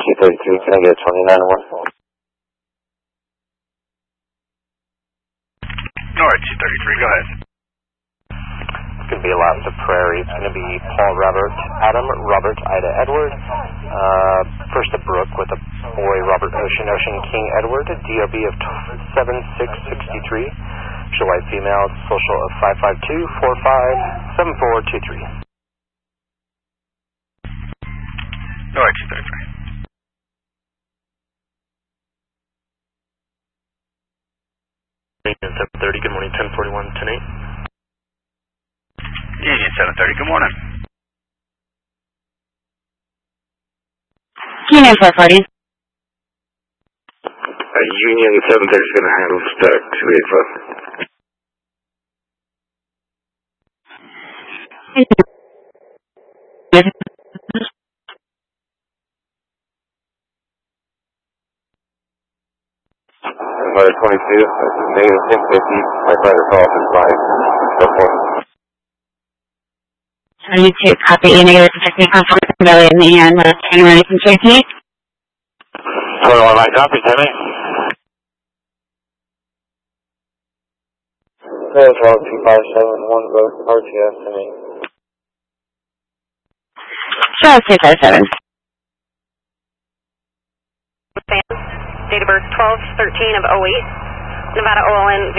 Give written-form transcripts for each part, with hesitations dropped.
233, can I get 29 and 1? Norwich 233, go ahead. It's going to be Alaska Prairie. It's going to be Paul Robert, Adam, Robert, Ida, Edward. First a Brook with a boy, Robert Ocean, Ocean King Edward, DOB of 7663. Show white female, social of 552457423. Norwich 233. Union 730, good morning, 1041, 108. Union 730, good morning. Union 440. Union 730 is going to handle stuck 285. Flight 22, negative 1050, my flight is off in 5, 22, copy, negative 50, confirm million, and with January from Cherokee. 21, I copy, 10-8. There's 257, both RTS and 8. Charles 257. Date of birth 12/13 of 08. Nevada OLN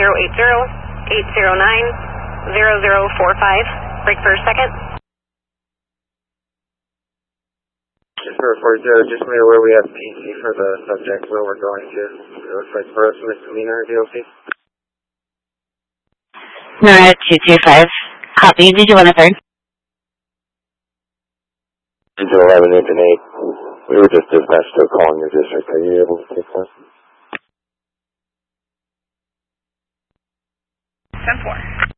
080-809-0045. Break for a second. Just for 40, just made aware we have PC for the subject where we're going to. It looks like gross misdemeanor DOC. No, at 225. Copy. Did you want a third? Engine 11, engine 8. We were just dispatched to a call in your district. Are you able to take that? 10-4.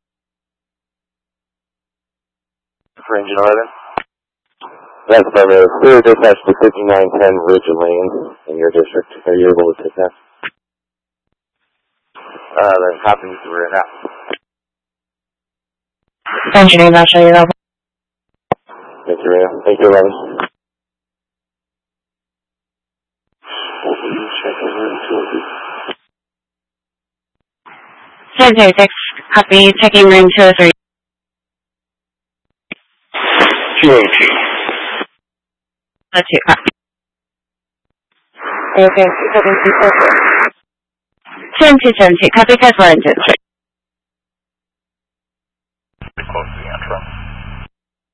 For engine 11? That's affirmative. We were dispatched to 5910 Ridge Lane in your district. Are you able to take that? Then copy to read out. Engineering, I'll show you over. Thank you, Rita. Thank you, 11. Six, copy, checking room 203. 202. 2, copy. Okay, 272, copy, Tesla engine. Pretty close to the intro.